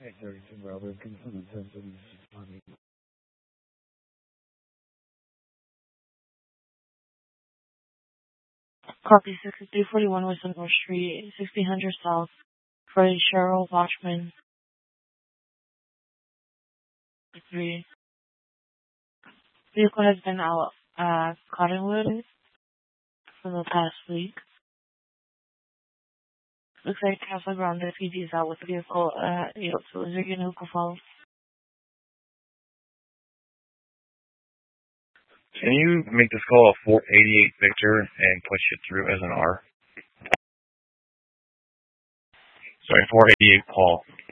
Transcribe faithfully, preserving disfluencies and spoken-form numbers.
Hey, thirty-two Bravo, confirm attention. Copy sixty-three forty-one West North Street, sixteen hundred South, for Cheryl Watchman, three. Vehicle has been out at Cottonwood for the past week. Looks like Castle Grande P D is out with the vehicle at eight oh two Ziggy Hookah Falls. Can you make this call a four eighty-eight Victor and push it through as an R? Sorry, four eighty-eight Paul.